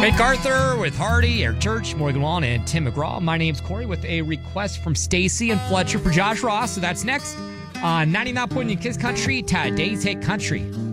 MacArthur with Hardy, Eric Church, Morgan Wallen, and Tim McGraw. My name's Corey with a request from Stacy and Fletcher for Josh Ross. So that's next on 99 Point in Kiss Country, Today's Hit Country.